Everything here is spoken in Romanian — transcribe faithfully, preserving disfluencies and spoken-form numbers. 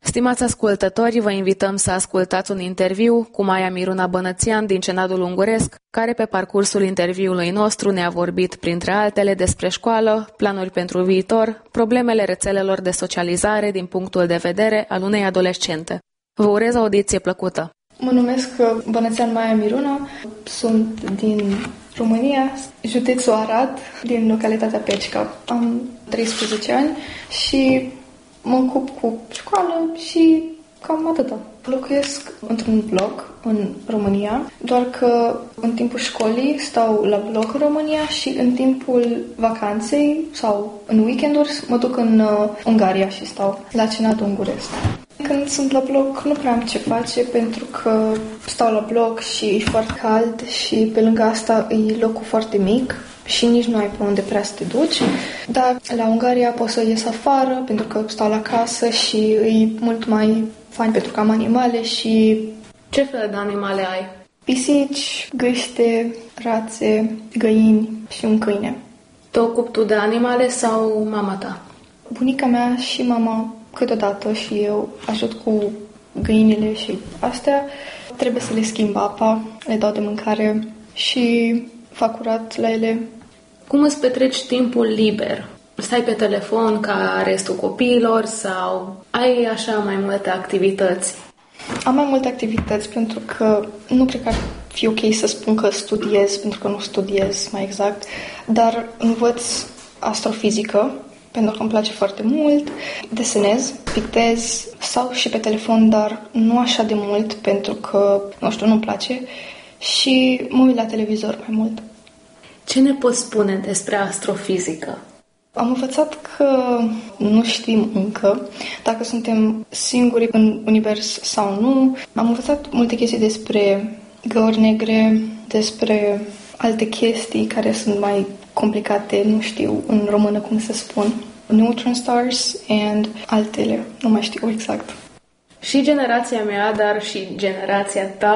Stimați ascultători, vă invităm să ascultați un interviu cu Maia Miruna Bănățean din Cenadul Unguresc, care pe parcursul interviului nostru ne-a vorbit, printre altele, despre școală, planuri pentru viitor, problemele rețelelor de socializare din punctul de vedere al unei adolescente. Vă urez o audiție plăcută! Mă numesc Bănățean Maia Miruna, sunt din România, județul Arad, din localitatea Pecica. Am treisprezece ani și mă ocup cu școală și cam atâta. Locuiesc într-un bloc în România, doar că în timpul școlii stau la bloc în România și în timpul vacanței sau în weekenduri mă duc în uh, Ungaria și stau la Cenadul Unguresc. Când sunt la bloc nu prea am ce face pentru că stau la bloc și e foarte cald și pe lângă asta e locul foarte mic și nici nu ai pe unde prea să te duci. Dar la Ungaria pot să ies afară pentru că stau la casă și e mult mai fain pentru că am animale și... Ce fel de animale ai? Pisici, gâște, rațe, găini și un câine. Te ocupi tu de animale sau mama ta? Bunica mea și mama câteodată și eu ajut cu găinile și astea. Trebuie să le schimb apa, le dau de mâncare și fac curat la ele. Cum îți petreci timpul liber? Stai pe telefon ca restul copiilor sau ai așa mai multe activități? Am mai multe activități pentru că nu cred că ar fi ok să spun că studiez, pentru că nu studiez mai exact, dar învăț astrofizică, pentru că îmi place foarte mult, desenez, pictez, stau și pe telefon, dar nu așa de mult, pentru că, nu știu, nu-mi place, și mă uit la televizor mai mult. Ce ne poți spune despre astrofizică? Am învățat că nu știm încă dacă suntem singuri în univers sau nu. Am învățat multe chestii despre găuri negre, despre alte chestii care sunt mai complicate, nu știu în română cum se spun, neutron stars and altele, nu mai știu exact. Și generația mea, dar și generația ta